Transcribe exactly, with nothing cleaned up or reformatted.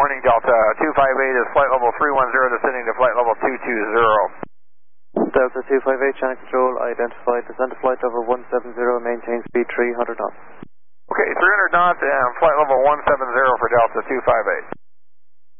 morning. Delta two five eight is flight level three one zero, descending to flight level two two zero. Delta two five eight, channel control, identified, descend to flight level one seven zero, maintain speed three hundred knots. Okay, three hundred knots and flight level one seven zero for Delta two five eight.